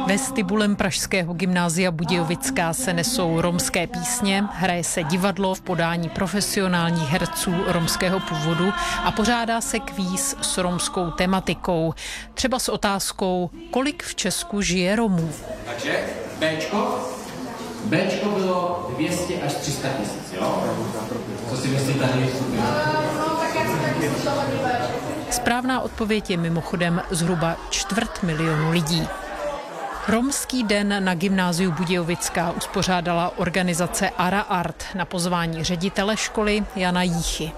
Vestibulem pražského gymnázia Budějovická se nesou romské písně, hraje se divadlo v podání profesionálních herců romského původu a pořádá se kvíz s romskou tematikou. Třeba s otázkou, kolik v Česku žije Romů. Takže Bčko bylo 200 až 300 tisíc, jo? Co si myslíte, že Správná odpověď je mimochodem zhruba 250 000 lidí. Romský den na gymnáziu Budějovická uspořádala organizace Ara Art na pozvání ředitele školy Jana Jíchy.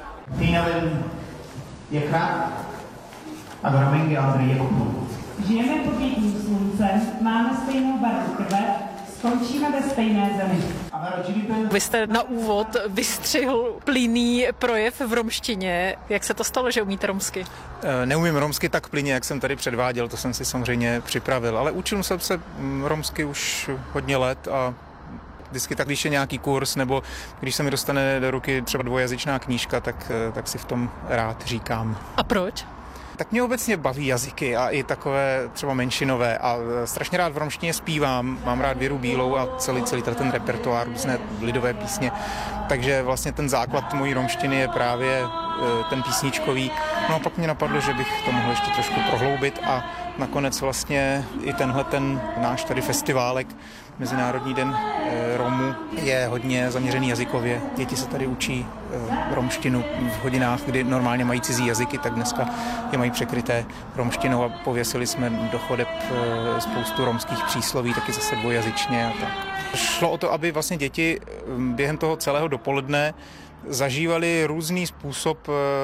Žijeme pod jedním sluncem, máme stejnou barvu krve, skončíme ve stejné zemi. Vy jste na úvod vystřihl plynný projev v romštině. Jak se to stalo, že umíte romsky? Neumím romsky tak plynně, jak jsem tady předváděl, to jsem si samozřejmě připravil, ale učil jsem se romsky už hodně let a vždycky tak, když je nějaký kurz nebo když se mi dostane do ruky třeba dvojazyčná knížka, tak si v tom rád říkám. A proč? Tak mě obecně baví jazyky a i takové třeba menšinové a strašně rád v romštině zpívám, mám rád Věru Bílou a celý ten repertoár, různé lidové písně, takže vlastně ten základ mojí romštiny je právě ten písničkový. No a pak mě napadlo, že bych to mohl ještě trošku prohloubit a nakonec vlastně i ten náš tady festiválek Mezinárodní den Romů je hodně zaměřený jazykově. Děti se tady učí romštinu v hodinách, kdy normálně mají cizí jazyky, tak dneska je mají překryté romštinou a pověsili jsme do chodeb spoustu romských přísloví, taky zase dvojazyčně a tak. Šlo o to, aby vlastně děti během toho celého dopoledne zažívali různý způsob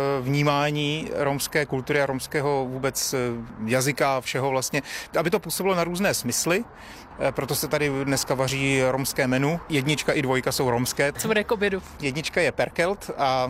vnímání romské kultury a romského vůbec jazyka a všeho vlastně, aby to působilo na různé smysly. Proto se tady dneska vaří romské menu. 1 i 2 jsou romské. Co bude k obědu? 1 je perkelt a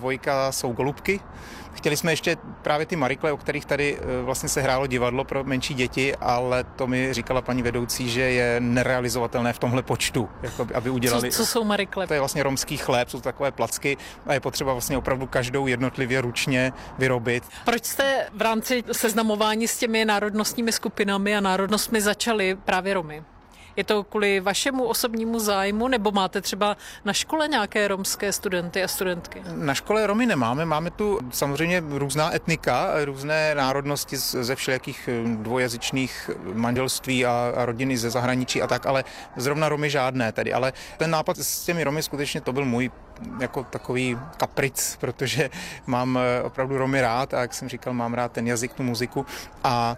2 jsou golubky. Chtěli jsme ještě právě ty marikle, o kterých tady vlastně se hrálo divadlo pro menší děti, ale to mi říkala paní vedoucí, že je nerealizovatelné v tomhle počtu, jako aby udělali. Co jsou marikle? To je vlastně romský chléb, jsou to takové placky a je potřeba vlastně opravdu každou jednotlivě ručně vyrobit. Proč jste v rámci seznamování s těmi národnostními skupinami a národnostmi začali právě Romy? Je to kvůli vašemu osobnímu zájmu, nebo máte třeba na škole nějaké romské studenty a studentky? Na škole Romy nemáme, máme tu samozřejmě různá etnika, různé národnosti ze všelijakých dvojazyčných manželství a rodiny ze zahraničí a tak, ale zrovna Romy žádné tedy. Ale ten nápad s těmi Romy skutečně to byl můj jako takový kapric, protože mám opravdu Romy rád a jak jsem říkal, mám rád ten jazyk, tu muziku a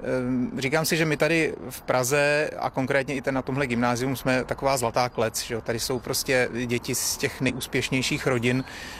říkám si, že my tady v Praze a konkrétně i na tomhle gymnázium jsme taková zlatá klec, že jo? Tady jsou prostě děti z těch nejúspěšnějších rodin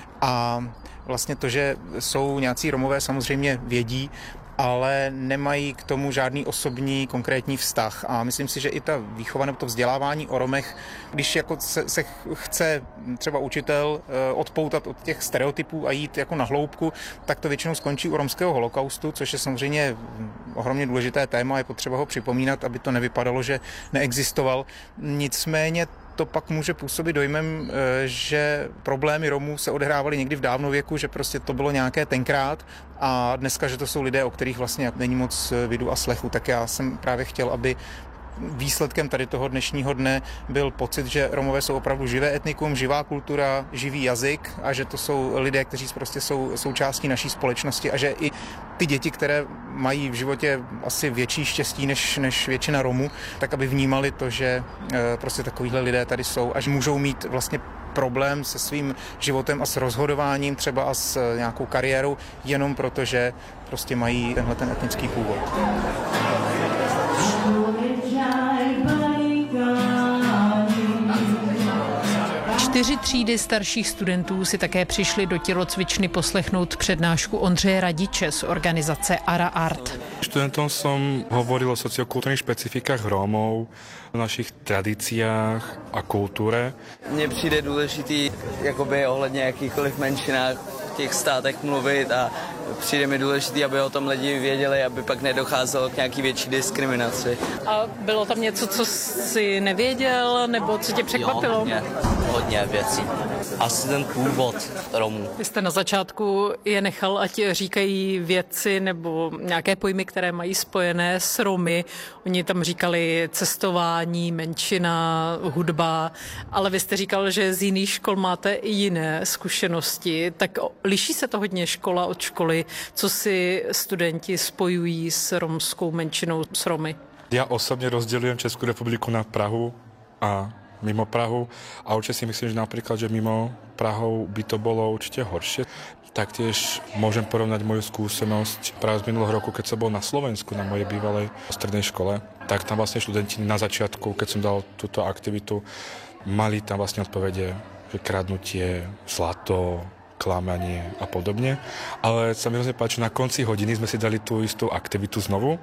a vlastně to, že jsou nějací Romové, samozřejmě vědí, ale nemají k tomu žádný osobní konkrétní vztah. A myslím si, že i ta výchova nebo to vzdělávání o Romech, když jako se chce třeba učitel odpoutat od těch stereotypů a jít jako na hloubku, tak to většinou skončí u romského holokaustu, což je samozřejmě ohromně důležité téma, je potřeba ho připomínat, aby to nevypadalo, že neexistoval. Nicméně to pak může působit dojmem, že problémy Romů se odehrávaly někdy v dávnověku, že prostě to bylo nějaké tenkrát a dneska, že to jsou lidé, o kterých vlastně není moc vidu a slechu. Tak já jsem právě chtěl, aby výsledkem tady toho dnešního dne byl pocit, že Romové jsou opravdu živé etnikum, živá kultura, živý jazyk a že to jsou lidé, kteří prostě jsou součástí naší společnosti a že i ty děti, které mají v životě asi větší štěstí než většina Romů, tak aby vnímali to, že prostě takovýhle lidé tady jsou a že můžou mít vlastně problém se svým životem a s rozhodováním třeba a s nějakou kariérou jenom proto, že prostě mají ten etnický původ. 4 třídy starších studentů si také přišli do tělocvičny poslechnout přednášku Ondřeje Radiče z organizace Ara Art. Študentom som hovoril o sociokulturních špecifikách Rómov, o našich tradíciách a kultuře. Mně přijde důležitý jakoby ohledně jakýchkoliv menšinách v těch státech mluvit a Přijde mi důležité, aby o tom lidi věděli, aby pak nedocházelo k nějaký větší diskriminaci. A bylo tam něco, co jsi nevěděl, nebo co tě překvapilo? Jo, hodně věcí. Asi ten původ Romů. Vy jste na začátku je nechal, ať říkají věci nebo nějaké pojmy, které mají spojené s Romy. Oni tam říkali cestování, menšina, hudba, ale vy jste říkal, že z jiných škol máte i jiné zkušenosti. Tak liší se to hodně škola od školy? Co si studenti spojují s romskou menšinou, s Romy? Ja osobne rozdeľujem Českú republiku na Prahu a mimo Prahu a určite si myslím, že napríklad, že mimo Prahou by to bolo určite horšie. Taktiež môžem porovnať moju skúsenosť práve z minulého roku, keď som bol na Slovensku na mojej bývalej strednej škole, tak tam vlastne študenti na začiatku, keď som dal túto aktivitu, mali tam vlastne odpovede, že kradnutie, zlato, klamanie a podobne. Ale sa mi hrozne páči, na konci hodiny sme si dali tú istú aktivitu znovu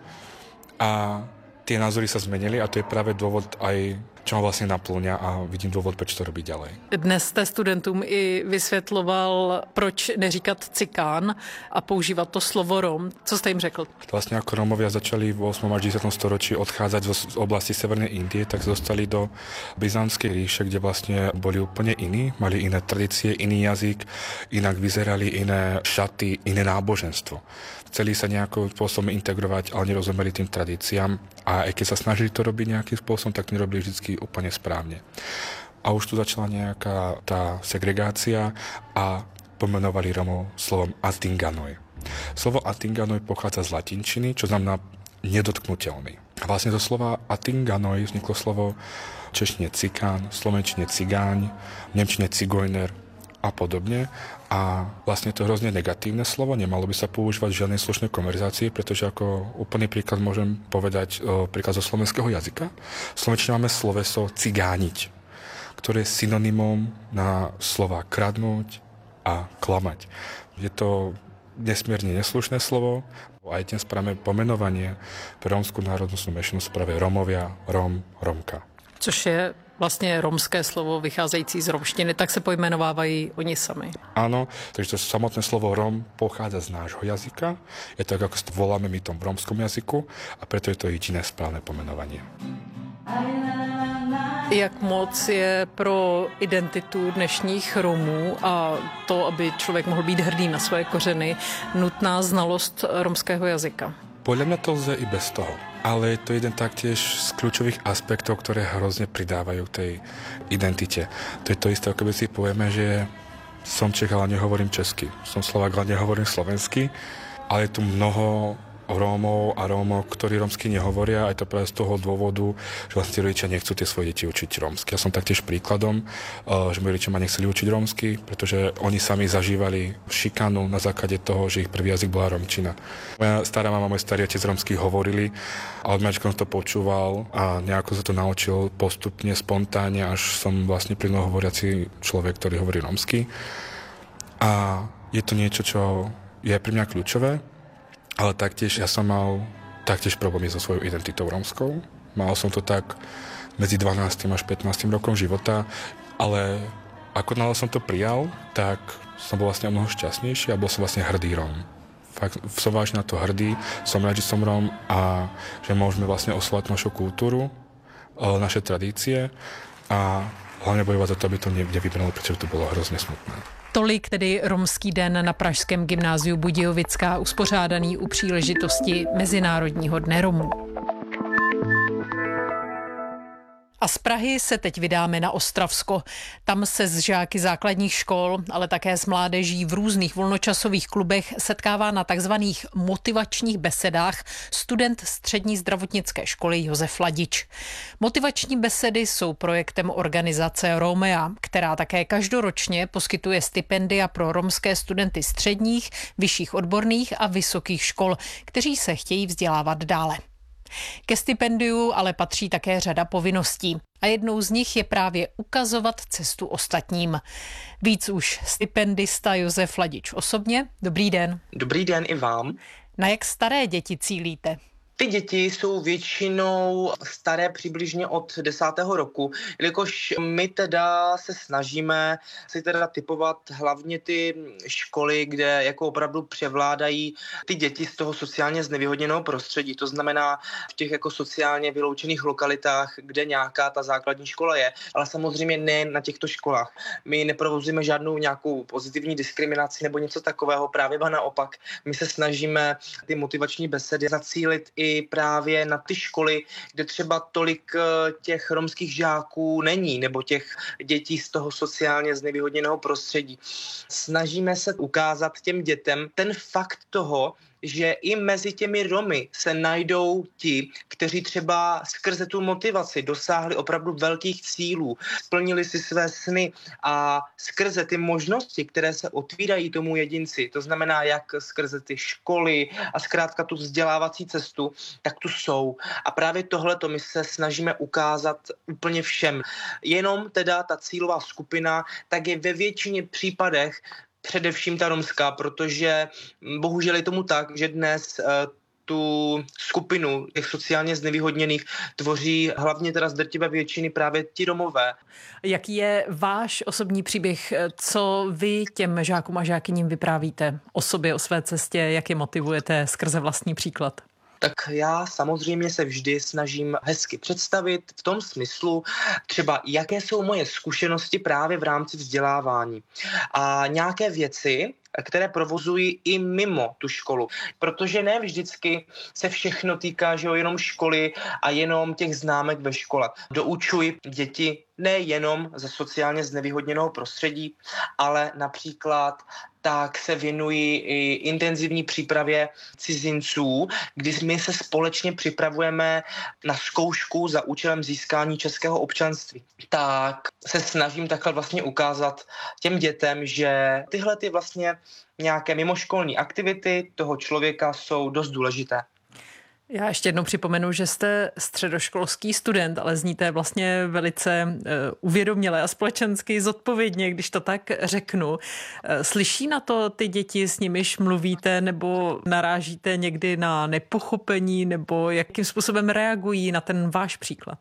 a tie názory sa zmenili a to je práve dôvod aj, čo ma vlastne naplňa a vidím dôvod, prečo to robiť ďalej. Dnes jste studentům i vysvětloval, proč neříkat cikán a používat to slovo Rom. Co jste jim řekl? Vlastne ako Rómovia začali v 8. až 10. storočí odchádzať z oblasti Severnej Indie, tak zostali do Byzantskej ríše, kde vlastne boli úplne iní, mali iné tradície, iný jazyk, inak vyzerali, iné šaty, iné náboženstvo. Chceli sa nejakým spôsobom integrovať, ale nerozumeli tým tradíciám a aj keď sa snažili to robiť nejakým spôsobom, tak nerobili vždy úplne správne. A už tu začala nejaká tá segregácia a pomenovali Romov slovom Atinganoj. Slovo Atinganoj pochádza z latinčiny, čo znamená nedotknutelný. A vlastne zo slova Atinganoj vzniklo slovo v češtine cikán, v slovenčine cigáň, v nemčine cigojner a podobne. A vlastne to je hrozne negatívne slovo, nemalo by sa používať v žiadnej slušnej konverzácii, pretože ako úplný príklad môžem povedať príklad zo slovenského jazyka. V slovenčine máme sloveso cigániť, ktoré je synonymom na slova kradnúť a klamať. Je to nesmierne neslušné slovo. Aj dnes práve pomenovanie pre rómskú národnostnú menšinu sú práve Rómovia, Róm, Rómka. Což je vlastně romské slovo vycházející z romštiny, tak se pojmenovávají oni sami. Áno, takže to samotné slovo Róm pochádza z nášho jazyka. Je to ako to voláme my tom rómskom jazyku a preto je to jediné správne pomenovanie. Jak moc je pro identitu dnešních Romů a to, aby člověk mohl být hrdý na svoje kořeny, nutná znalost romského jazyka? Podľa mňa to lze i bez toho. Ale je to jeden taktiež z kľúčových aspektov, ktoré hrozne pridávajú tej identite. To je to isté, ako by si povieme, že som Čech, ale nehovorím česky. Som Slovák, ale nehovorím slovensky. Ale je tu mnoho Rómov a Rómov, ktorí rómsky nehovoria, aj to práve z toho dôvodu, že vlastne rodičia nechcú tie svoje deti učiť rómsky. Ja som taktiež príkladom, že moji rodičia ma nechceli učiť rómsky, pretože oni sami zažívali šikanu na základe toho, že ich prvý jazyk bola rómčina. Moja stará mama, môj starý otec rómsky hovorili a od malička som to počúval a nejako sa to naučil postupne, spontánne, až som vlastne plynulo hovoriaci človek, ktorý hovorí rómsky. A je to niečo, čo je pre mňa kľúčové. Ale taktiež ja som mal taktiež problémy so svojou identitou rómskou. Mal som to tak medzi 12. až 15. rokom života, ale ako náhle som to prijal, tak som bol vlastne o mnoho šťastnejší a bol som vlastne hrdý Róm. Fakt som vážne na to hrdý, som rád, že som Róm a že môžeme vlastne oslovať našu kultúru, naše tradície a hlavne bojovať za to, aby to nevybralo, pretože to bolo hrozne smutné. Tolik tedy Romský den na pražském gymnáziu Budějovická, uspořádaný u příležitosti Mezinárodního dne Romů. A z Prahy se teď vydáme na Ostravsko. Tam se s žáky základních škol, ale také s mládeží v různých volnočasových klubech setkává na takzvaných motivačních besedách student střední zdravotnické školy Josef Ladič. Motivační besedy jsou projektem organizace Romea, která také každoročně poskytuje stipendia pro romské studenty středních, vyšších odborných a vysokých škol, kteří se chtějí vzdělávat dále. Ke stipendiu ale patří také řada povinností a jednou z nich je právě ukazovat cestu ostatním. Víc už stipendista Josef Ladič osobně. Dobrý den. Dobrý den i vám. Na jak staré děti cílíte? Ty děti jsou většinou staré přibližně od 10. roku, jelikož my teda se snažíme si teda typovat hlavně ty školy, kde jako opravdu převládají ty děti z toho sociálně znevýhodněného prostředí. To znamená v těch jako sociálně vyloučených lokalitách, kde nějaká ta základní škola je, ale samozřejmě ne na těchto školách. My neprovozujeme žádnou nějakou pozitivní diskriminaci nebo něco takového, právě ba naopak. My se snažíme ty motivační besedy zacílit i právě na ty školy, kde třeba tolik těch romských žáků není, nebo těch dětí z toho sociálně znevýhodněného prostředí. Snažíme se ukázat těm dětem ten fakt toho, že i mezi těmi Romy se najdou ti, kteří třeba skrze tu motivaci dosáhli opravdu velkých cílů, splnili si své sny a skrze ty možnosti, které se otvírají tomu jedinci, to znamená jak skrze ty školy a zkrátka tu vzdělávací cestu, tak tu jsou. A právě tohleto my se snažíme ukázat úplně všem. Jenom teda ta cílová skupina, tak je ve většině případech především ta romská, protože bohužel je tomu tak, že dnes tu skupinu těch sociálně znevýhodněných tvoří hlavně teda z drtivé většiny právě ti Romové. Jaký je váš osobní příběh? Co vy těm žákům a žákyním vyprávíte o sobě, o své cestě? Jak je motivujete skrze vlastní příklad? Tak já samozřejmě se vždy snažím hezky představit v tom smyslu třeba, jaké jsou moje zkušenosti právě v rámci vzdělávání a nějaké věci, které provozují i mimo tu školu. Protože ne vždycky se všechno týká, že jo, jenom školy a jenom těch známek ve škole. Doučuji děti nejenom ze sociálně znevýhodněného prostředí, ale například tak se věnují i intenzivní přípravě cizinců, kdy my se společně připravujeme na zkoušku za účelem získání českého občanství. Tak se snažím takhle vlastně ukázat těm dětem, že tyhle ty vlastně nějaké mimoškolní aktivity toho člověka jsou dost důležité. Já ještě jednou připomenu, že jste středoškolský student, ale zníte vlastně velice uvědoměle a společensky zodpovědně, když to tak řeknu. Slyší na to ty děti, s nimiž mluvíte, nebo narážíte někdy na nepochopení, nebo jakým způsobem reagují na ten váš příklad?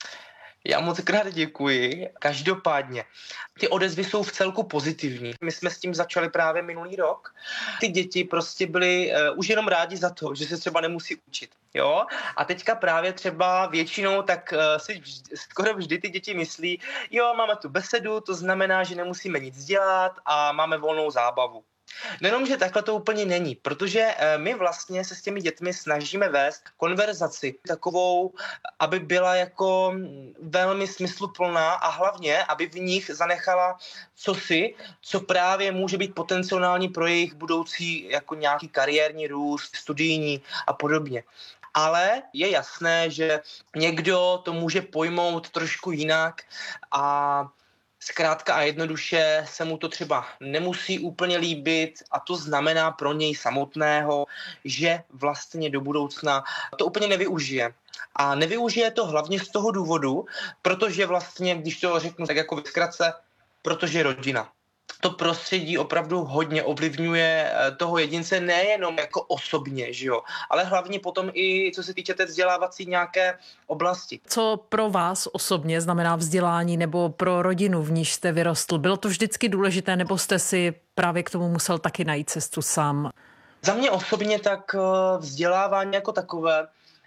Já moc krát děkuji. Každopádně ty odezvy jsou v celku pozitivní. My jsme s tím začali právě minulý rok. Ty děti prostě byly už jenom rádi za to, že se třeba nemusí učit. Jo? A teďka právě třeba většinou tak si skoro vždy ty děti myslí, jo, máme tu besedu, to znamená, že nemusíme nic dělat a máme volnou zábavu. Nejenom, že takhle to úplně není, protože my vlastně se s těmi dětmi snažíme vést konverzaci takovou, aby byla jako velmi smysluplná a hlavně, aby v nich zanechala cosi, co právě může být potenciální pro jejich budoucí jako nějaký kariérní růst, studijní a podobně. Ale je jasné, že někdo to může pojmout trošku jinak a zkrátka a jednoduše se mu to třeba nemusí úplně líbit a to znamená pro něj samotného, že vlastně do budoucna to úplně nevyužije. A nevyužije to hlavně z toho důvodu, protože vlastně, když to řeknu tak jako ve zkratce, protože rodina. To prostředí opravdu hodně ovlivňuje toho jedince nejenom jako osobně, že jo, ale hlavně potom i co se týče té vzdělávací nějaké oblasti. Co pro vás osobně znamená vzdělání nebo pro rodinu, v níž jste vyrostl? Bylo to vždycky důležité nebo jste si právě k tomu musel taky najít cestu sám? Za mě osobně tak vzdělávání jako takové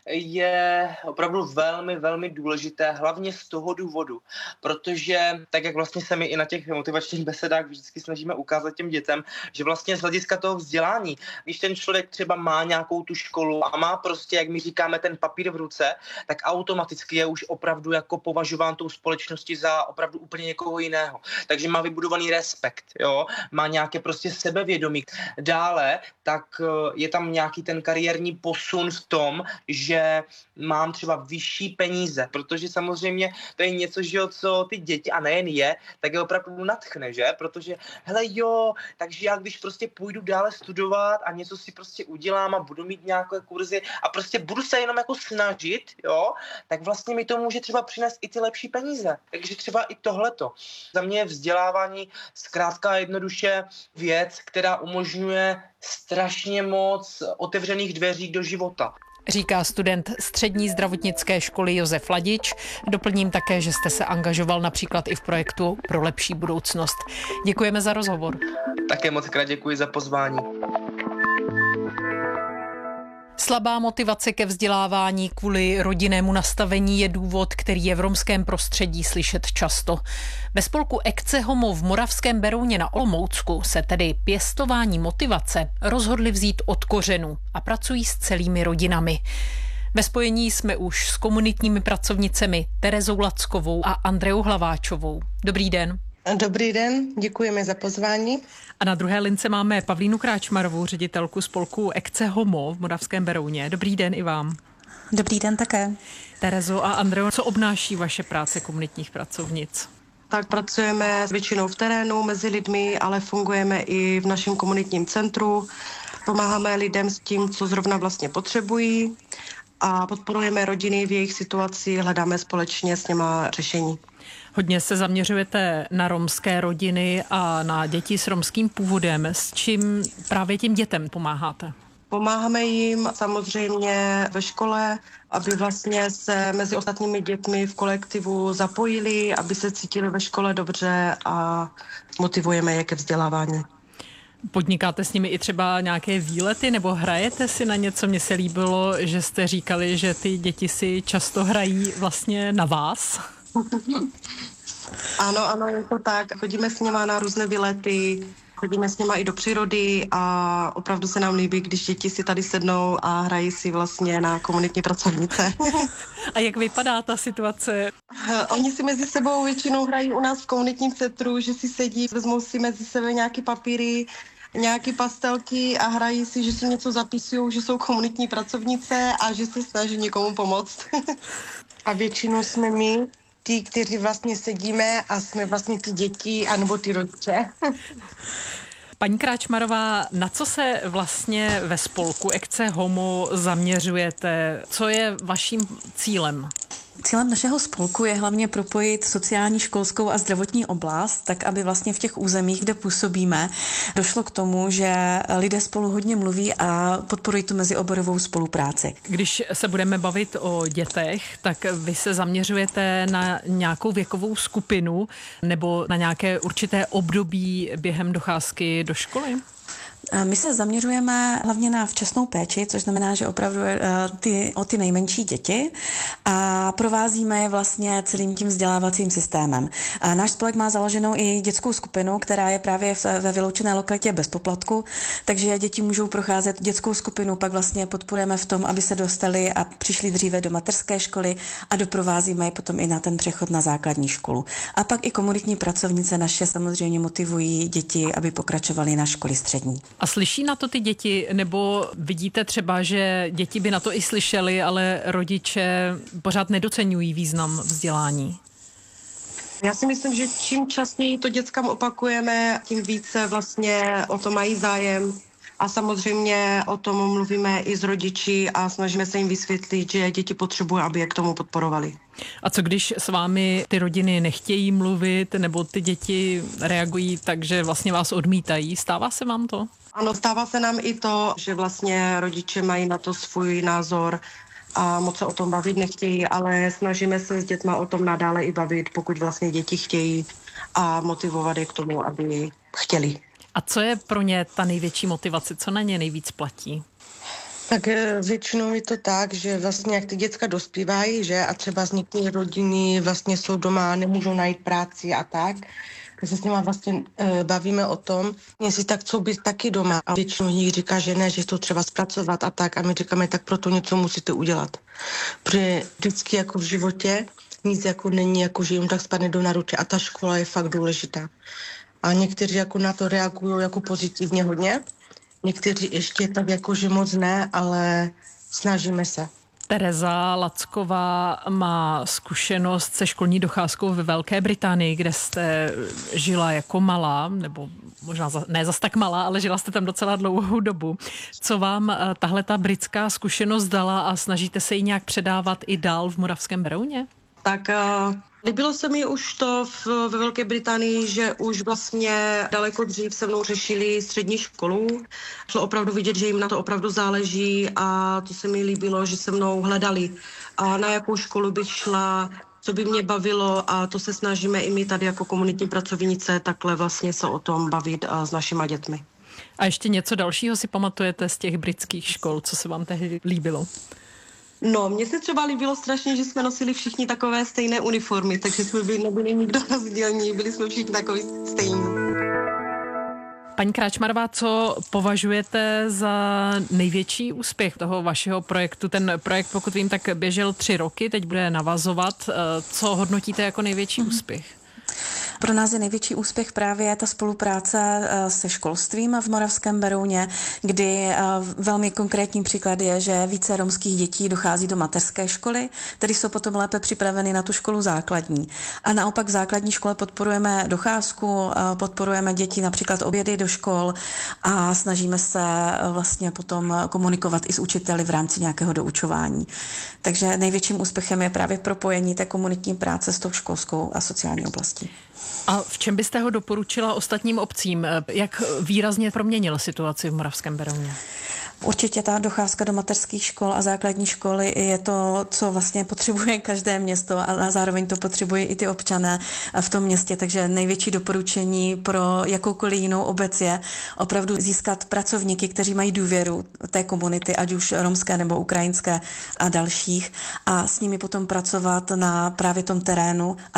je opravdu velmi, velmi důležité, hlavně z toho důvodu, protože tak, jak vlastně se my i na těch motivačních besedách vždycky snažíme ukázat těm dětem, že vlastně z hlediska toho vzdělání, když ten člověk třeba má nějakou tu školu a má prostě, jak my říkáme, ten papír v ruce, tak automaticky je už opravdu jako považován tou společností za opravdu úplně někoho jiného. Takže má vybudovaný respekt, jo? Má nějaké prostě sebevědomí. Dále, tak je tam nějaký ten kariérní posun v tom, že mám třeba vyšší peníze, protože samozřejmě to je něco, že jo, co ty děti, a nejen je, tak je opravdu nadchne, že? Protože, hele jo, takže já když prostě půjdu dále studovat a něco si prostě udělám a budu mít nějaké kurzy a prostě budu se jenom jako snažit, jo, tak vlastně mi to může třeba přinést i ty lepší peníze. Takže třeba i tohleto. Za mě je vzdělávání zkrátka a jednoduše věc, která umožňuje strašně moc otevřených dveří do života. Říká student střední zdravotnické školy Josef Ladič. Doplním také, že jste se angažoval například i v projektu Pro lepší budoucnost. Děkujeme za rozhovor. Také moc krát děkuji za pozvání. Slabá motivace ke vzdělávání kvůli rodinnému nastavení je důvod, který je v romském prostředí slyšet často. Ve spolku Ecce Homo v Moravském Berouně na Olomoucku se tedy pěstování motivace rozhodli vzít od kořenů a pracují s celými rodinami. Ve spojení jsme už s komunitními pracovnicemi Terezou Lackovou a Andreou Hlaváčovou. Dobrý den. Dobrý den, děkujeme za pozvání. A na druhé lince máme Pavlínu Kráčmarovou, ředitelku spolku Ecce Homo v Moravském Berouně. Dobrý den i vám. Dobrý den také. Terezo a Andreo, co obnáší vaše práce komunitních pracovnic? Tak pracujeme většinou v terénu mezi lidmi, ale fungujeme i v našem komunitním centru. Pomáháme lidem s tím, co zrovna vlastně potřebují a podporujeme rodiny v jejich situaci, hledáme společně s něma řešení. Hodně se zaměřujete na romské rodiny a na děti s romským původem. S čím právě těm dětem pomáháte? Pomáháme jim samozřejmě ve škole, aby vlastně se mezi ostatními dětmi v kolektivu zapojili, aby se cítili ve škole dobře a motivujeme je ke vzdělávání. Podnikáte s nimi i třeba nějaké výlety nebo hrajete si na něco? Mně se líbilo, že jste říkali, že ty děti si často hrají vlastně na vás. Ano, je to tak. Chodíme s nima na různé výlety, chodíme s nima i do přírody a opravdu se nám líbí, když děti si tady sednou a hrají si vlastně na komunitní pracovnice. A jak vypadá ta situace? Oni si mezi sebou většinou hrají u nás v komunitním centru, že si sedí, vezmou si mezi sebe nějaké papíry, nějaké pastelky a hrají si, že si něco zapisují, že jsou komunitní pracovnice a že se snaží někomu pomoct. A většinou jsme my, ty, kteří vlastně sedíme a jsme vlastně ty děti anebo ty rodiče. Paní Kráčmarová, na co se vlastně ve spolku Ecce Homo zaměřujete? Co je vaším cílem? Cílem našeho spolku je hlavně propojit sociální, školskou a zdravotní oblast, tak aby vlastně v těch územích, kde působíme, došlo k tomu, že lidé spolu hodně mluví a podporují tu mezioborovou spolupráci. Když se budeme bavit o dětech, tak vy se zaměřujete na nějakou věkovou skupinu nebo na nějaké určité období během docházky do školy? My se zaměřujeme hlavně na včasnou péči, což znamená, že opravdu o ty nejmenší děti a provázíme je vlastně celým tím vzdělávacím systémem. A náš spolek má založenou i dětskou skupinu, která je právě ve vyloučené lokalitě bez poplatku, takže děti můžou procházet dětskou skupinu, pak vlastně podporujeme v tom, aby se dostali a přišli dříve do mateřské školy a doprovázíme je potom i na ten přechod na základní školu. A pak i komunitní pracovnice naše samozřejmě motivují děti, aby pokračovali na školy střední. A slyší na to ty děti, nebo vidíte třeba, že děti by na to i slyšely, ale rodiče pořád nedoceňují význam vzdělání? Já si myslím, že čím častěji to dětskám opakujeme, tím více vlastně o to mají zájem. A samozřejmě o tom mluvíme i s rodiči a snažíme se jim vysvětlit, že děti potřebují, aby je k tomu podporovali. A co když s vámi ty rodiny nechtějí mluvit, nebo ty děti reagují tak, že vlastně vás odmítají? Stává se vám to? Ano, stává se nám i to, že vlastně rodiče mají na to svůj názor a moc se o tom bavit nechtějí, ale snažíme se s dětma o tom nadále i bavit, pokud vlastně děti chtějí a motivovat je k tomu, aby chtěli. A co je pro ně ta největší motivace? Co na ně nejvíc platí? Tak většinou je to tak, že vlastně jak ty děcka dospívají, že a třeba z některé rodiny vlastně jsou doma, nemůžou najít práci a tak se s nima vlastně bavíme o tom, jestli tak chcou být taky doma. A většinou nich říká, že ne, že to třeba zpracovat a tak. A my říkáme, tak proto něco musíte udělat. Protože vždycky jako v životě nic jako není, jako že jim tak spadne do naruče a ta škola je fakt důležitá. A někteří jako na to reagují jako pozitivně hodně. Někteří ještě tak jako, že moc ne, ale snažíme se. Tereza Lacková má zkušenost se školní docházkou ve Velké Británii, kde jste žila jako malá, nebo možná ne zas tak malá, ale žila jste tam docela dlouhou dobu. Co vám tahle ta britská zkušenost dala a snažíte se ji nějak předávat i dál v Moravském Berouně? Tak líbilo se mi už to ve Velké Británii, že už vlastně daleko dřív se mnou řešili střední školu. Šlo opravdu vidět, že jim na to opravdu záleží a to se mi líbilo, že se mnou hledali. A na jakou školu bych šla, co by mě bavilo a to se snažíme i my tady jako komunitní pracovnice takhle vlastně se o tom bavit s našima dětmi. A ještě něco dalšího si pamatujete z těch britských škol, co se vám tehdy líbilo? No, mně se třeba líbilo strašně, že jsme nosili všichni takové stejné uniformy, takže jsme nebyli nikdo rozdílní, byli jsme všichni takový stejní. Paní Kráčmarová, co považujete za největší úspěch toho vašeho projektu? Ten projekt, pokud vím, tak běžel 3 roky, teď bude navazovat. Co hodnotíte jako největší úspěch? Pro nás je největší úspěch právě ta spolupráce se školstvím v Moravském Berouně, kdy velmi konkrétní příklad je, že více romských dětí dochází do mateřské školy, tedy jsou potom lépe připraveny na tu školu základní. A naopak v základní škole podporujeme docházku, podporujeme děti například obědy do škol a snažíme se vlastně potom komunikovat i s učiteli v rámci nějakého doučování. Takže největším úspěchem je právě propojení té komunitní práce s tou školskou a sociální oblastí. A v čem byste ho doporučila ostatním obcím? Jak výrazně proměnil situaci v Moravském Berouně? Určitě ta docházka do mateřských škol a základní školy je to, co vlastně potřebuje každé město a zároveň to potřebují i ty občané v tom městě. Takže největší doporučení pro jakoukoliv jinou obec je opravdu získat pracovníky, kteří mají důvěru té komunity, ať už romské nebo ukrajinské a dalších, a s nimi potom pracovat na právě tom terénu